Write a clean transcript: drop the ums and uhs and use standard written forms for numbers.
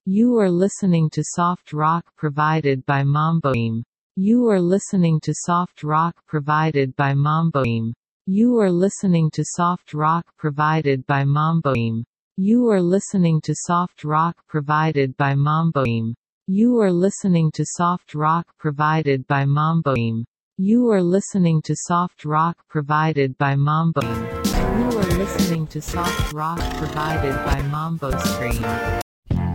You are listening to soft rock provided by Mamboim. You are listening to soft rock provided by Mamboim. You are listening to soft rock provided by Mamboim. You are listening to soft rock provided by Mamboim. You are listening to soft rock provided by Mamboim. You are listening to soft rock provided by Mamboim. You are listening to soft rock provided by Mambo Scream.